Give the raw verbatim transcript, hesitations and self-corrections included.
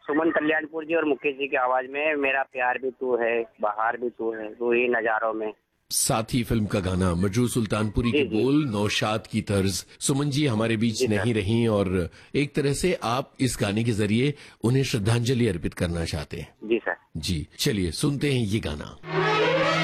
सुमन कल्याणपुर जी और मुकेश जी की आवाज में मेरा प्यार भी तू है, बहार भी तू है, तू ही नजारों में। साथी फिल्म का गाना, मजरू सुल्तानपुरी के बोल, नौशाद की तर्ज। सुमन जी हमारे बीच नहीं रही और एक तरह से आप इस गाने के जरिए उन्हें श्रद्धांजलि अर्पित करना चाहते हैं। जी सर। जी चलिए सुनते हैं ये गाना।